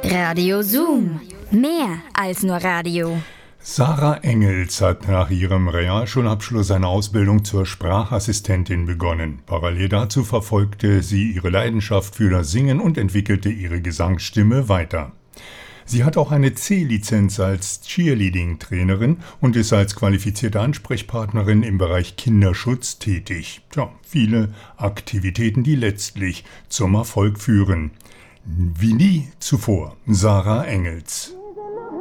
Radio Zoom. Mehr als nur Radio. Sarah Engels hat nach ihrem Realschulabschluss eine Ausbildung zur Sprachassistentin begonnen. Parallel dazu verfolgte sie ihre Leidenschaft für das Singen und entwickelte ihre Gesangsstimme weiter. Sie hat auch eine C-Lizenz als Cheerleading-Trainerin und ist als qualifizierte Ansprechpartnerin im Bereich Kinderschutz tätig. Viele Aktivitäten, die letztlich zum Erfolg führen. Wie nie zuvor, Sarah Engels.